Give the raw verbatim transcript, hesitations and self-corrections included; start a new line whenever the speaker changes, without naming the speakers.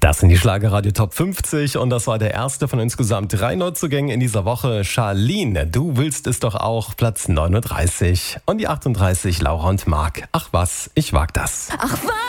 Das sind die Schlagerradio Top fünfzig und das war der erste von insgesamt drei Neuzugängen in dieser Woche. Charlene, du willst es doch auch, Platz neununddreißig. Und die achtunddreißig, Laura und Marc. Ach was, ich wag das.
Ach was.